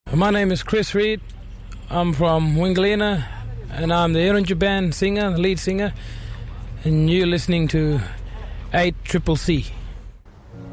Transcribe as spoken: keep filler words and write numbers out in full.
My name is Chris Reed. I'm from Wingalina, and I'm the Irunja Band singer, the lead singer, and you're listening to eight Triple C.